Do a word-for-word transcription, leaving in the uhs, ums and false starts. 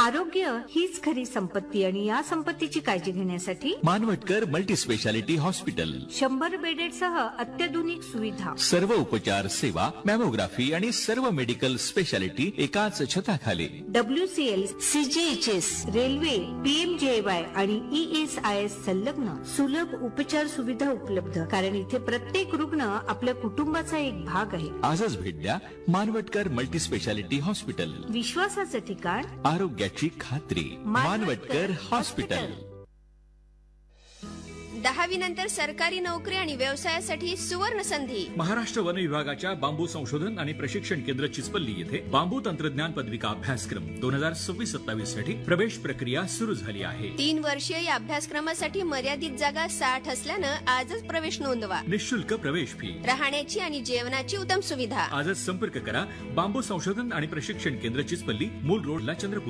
आरोग्य हीच खरी संपत्ती आणि या संपत्तीची काळजी घेण्यासाठी मानवटकर मल्टी स्पेशालिटी हॉस्पिटल. शंभर बेडेड सह अत्याधुनिक सुविधा, सर्व उपचार सेवा, मॅमोग्राफी आणि सर्व मेडिकल स्पेशालिटी एकाच छताखाली. डब्ल्यू सी एल, सी जी H S, railway, P M जे वाय आणि ई एस आय एस संलग्न सुलभ उपचार सुविधा उपलब्ध. कारण इथे प्रत्येक रुग्ण आपल्या कुटुंबाचा एक भाग आहे. आजच भेट द्या मानवटकर मल्टी स्पेशालिटी हॉस्पिटल. विश्वासाचं ठिकाण, आरोग्याची खात्री. मानवटकर हॉस्पिटल. दहावी नंतर सरकारी नोकरी आणि व्यवसायासाठी सुवर्ण संधी. महाराष्ट्र वन विभागाच्या बांबू संशोधन आणि प्रशिक्षण केंद्र चिचपल्ली येथे बांबू तंत्रज्ञान पदविका अभ्यासक्रम दोन हजार सव्वीस सत्तावीस साठी प्रवेश प्रक्रिया सुरू झाली आहे. तीन वर्षीय या अभ्यासक्रमासाठी मर्यादित जागा साठ असल्यानं आजच प्रवेश नोंदवा. निःशुल्क प्रवेश फी, राहण्याची आणि जेवणाची उत्तम सुविधा. आजच संपर्क करा. बांबू संशोधन आणि प्रशिक्षण केंद्र चिचपल्ली, मूल रोडला, चंद्रपूर.